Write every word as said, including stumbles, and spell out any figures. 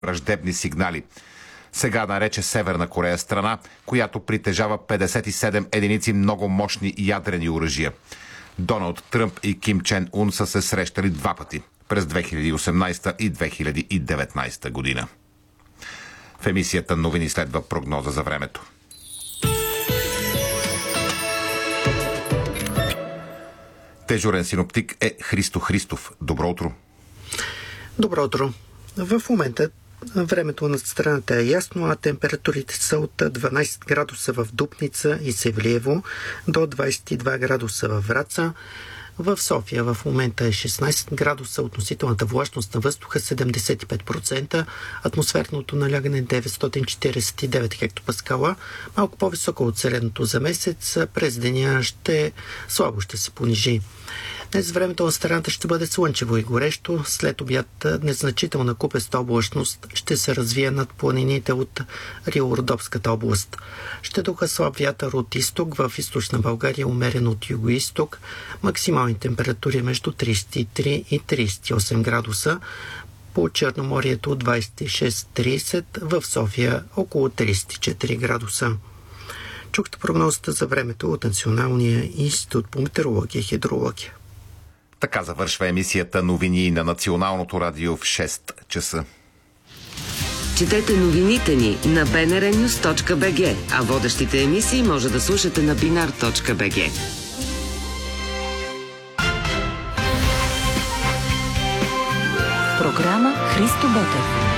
враждебни сигнали. Сега нарече Северна Корея страна, която притежава петдесет и седем единици много мощни ядрени оръжия. Доналд Тръмп и Ким Чен Ун са се срещали два пъти през две хиляди и осемнадесета и две хиляди и деветнадесета година. В емисията новини следва прогноза за времето. Дежурен синоптик е Христо Христов. Добро утро! Добро утро! В момента времето над страната е ясно, а температурите са от дванадесет градуса в Дупница и Севлиево до двадесет и два градуса във Враца. В София в момента е шестнадесет градуса, относителната влажност на въздуха седемдесет и пет процента, атмосферното налягане деветстотин четиридесет и девет хектопаскала, малко по-високо от средното за месец. През деня ще слабо ще се понижи. Днес времето на страната ще бъде слънчево и горещо. След обяд незначителна купеста облачност ще се развие над планините от Рило-Родопската област. Ще духа слаб вятър от изток, в източна България умерен от юго-изток. Максимални температури между тридесет и три и тридесет и осем градуса. По Черноморието двадесет и шест до тридесет, в София около тридесет и четири градуса. Чухте прогнозата за времето от Националния институт по метеорология и хидрология. Така завършва емисията новини на Националното радио в шест часа. Четете новините ни на би ен ар нюз точка би джи, а водещите емисии може да слушате на бинар точка би джи. Програма Христо Ботев.